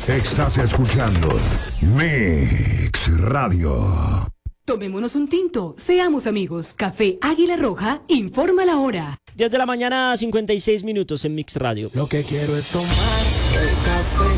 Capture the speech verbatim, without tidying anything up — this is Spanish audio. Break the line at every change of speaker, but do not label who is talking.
Estás escuchando Mix Radio.
Tomémonos un tinto, seamos amigos. Café Águila Roja informa la hora.
diez de la mañana, cincuenta y seis minutos en Mix Radio.
Lo que quiero es tomar el café